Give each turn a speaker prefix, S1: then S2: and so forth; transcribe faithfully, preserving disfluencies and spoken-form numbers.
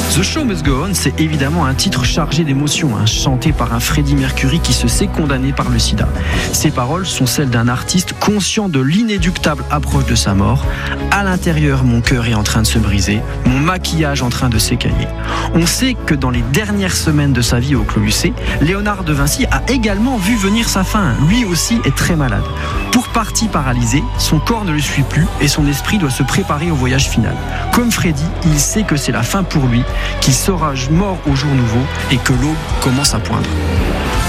S1: The Show Must Go On, c'est évidemment un titre chargé d'émotions, hein, chanté par un Freddie Mercury qui se sait condamné par le sida. Ses paroles sont celles d'un artiste conscient de l'inéductable approche de sa mort. À l'intérieur, mon cœur est en train de se briser, mon maquillage en train de s'écailler. On sait que dans les dernières semaines de sa vie au Clos Lucé, Léonard de Vinci a également vu venir sa fin. Lui aussi est très malade. Pour partie paralysé, son corps ne le suit plus et son esprit doit se préparer au voyage final. Comme Freddy, il sait que c'est la fin pour lui, qu'il sera mort au jour nouveau et que l'aube commence à poindre.